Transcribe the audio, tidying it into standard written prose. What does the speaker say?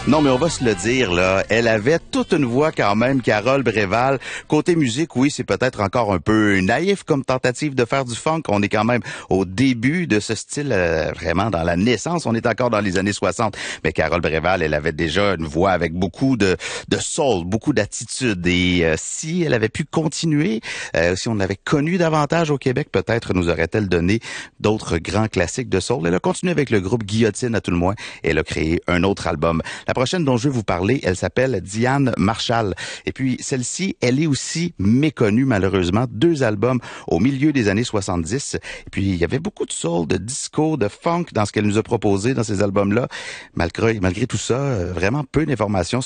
Non, mais on va se le dire, là. Elle avait toute une voix quand même, Carole Bréval. Côté musique, oui, c'est peut-être encore un peu naïf comme tentative de faire du funk. On est quand même au début de ce style, vraiment dans la naissance. On est encore dans les années 60. Mais Carole Bréval, elle avait déjà une voix avec beaucoup de soul, beaucoup d'attitude. Et si elle avait pu continuer, si on l'avait connue davantage au Québec, peut-être nous aurait-elle donné d'autres grands classiques de soul. Elle a continué avec le groupe Guillotine à tout le moins. Et elle a créé un autre album. La prochaine dont je vais vous parler, elle s'appelle Diane Marshall. Et puis, celle-ci, elle est aussi méconnue, malheureusement. 2 albums au milieu des années 70. Et puis, il y avait beaucoup de soul, de disco, de funk dans ce qu'elle nous a proposé dans ces albums-là. Malgré tout ça, vraiment peu d'informations